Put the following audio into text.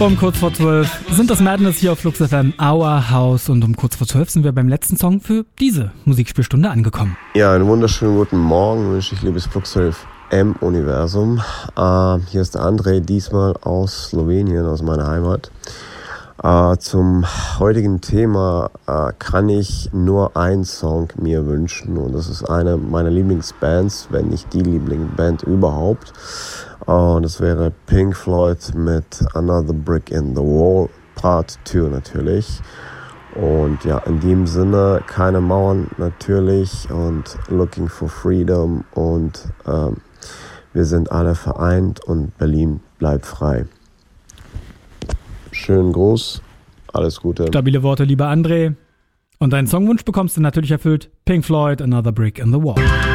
Um kurz vor 12 sind das Madness hier auf Flux FM, Our House. Und um kurz vor 12 sind wir beim letzten Song für diese Musikspielstunde angekommen. Ja, einen wunderschönen guten Morgen wünsche ich, liebes Flux FM-Universum. Hier ist der André, diesmal aus Slowenien, aus meiner Heimat. Zum heutigen Thema kann ich nur einen Song mir wünschen. Und das ist eine meiner Lieblingsbands, wenn nicht die Lieblingsband überhaupt. Und das wäre Pink Floyd mit Another Brick in the Wall, Part 2 natürlich. Und ja, in dem Sinne, keine Mauern natürlich und Looking for Freedom. Und wir sind alle vereint und Berlin bleibt frei. Schönen Gruß, alles Gute. Stabile Worte, lieber André. Und deinen Songwunsch bekommst du natürlich erfüllt. Pink Floyd, Another Brick in the Wall.